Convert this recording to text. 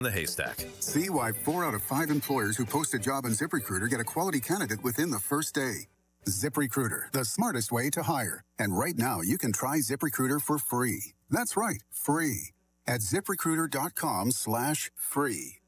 the haystack. See why 4 out of 5 employers who post a job on ZipRecruiter get a quality candidate within the first day. ZipRecruiter, the smartest way to hire. And right now, you can try ZipRecruiter for free. That's right, free. At ZipRecruiter.com/free.